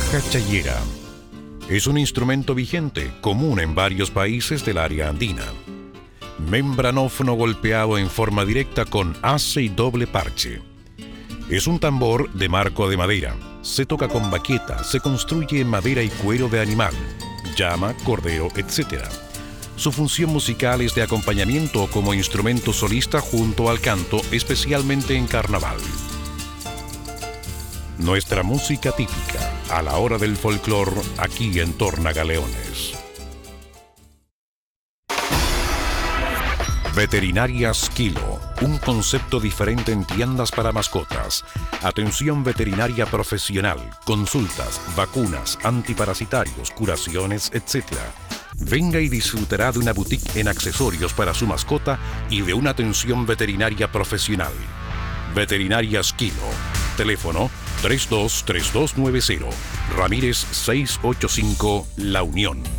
Caja chayera. Es un instrumento vigente, común en varios países del área andina. Membranófono golpeado en forma directa con ase y doble parche. Es un tambor de marco de madera. Se toca con baqueta, se construye en madera y cuero de animal, llama, cordero, etc. Su función musical es de acompañamiento como instrumento solista junto al canto, especialmente en carnaval. Nuestra música típica, a la hora del folclor, aquí en Tornagaleones. Veterinarias Kilo, un concepto diferente en tiendas para mascotas. Atención veterinaria profesional, consultas, vacunas, antiparasitarios, curaciones, etc. Venga y disfrutará de una boutique en accesorios para su mascota y de una atención veterinaria profesional. Veterinarias Kilo. Teléfono 323290. Ramírez 685, La Unión.